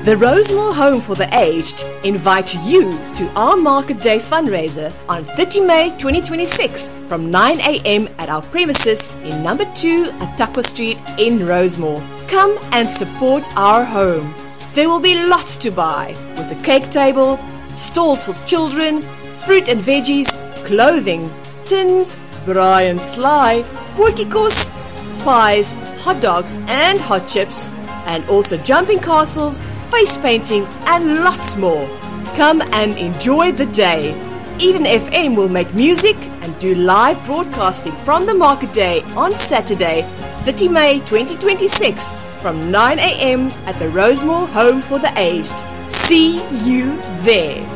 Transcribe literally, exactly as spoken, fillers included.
The Rosemore Home for the Aged invites you to our Market Day fundraiser on thirtieth of May twenty twenty-six from nine a.m. at our premises in number two Atakwa Street in Rosemore. Come and support our home. There will be lots to buy, with a cake table, stalls for children, fruit and veggies, clothing, tins, braai and sly, potjiekos, pies, hot dogs and hot chips, and also jumping castles, face painting and lots more. Come and enjoy the day. Eden F M will make music and do live broadcasting from the Market Day on Saturday, thirtieth of May twenty twenty-six from nine a.m. at the Rosemore Home for the Aged. See you there.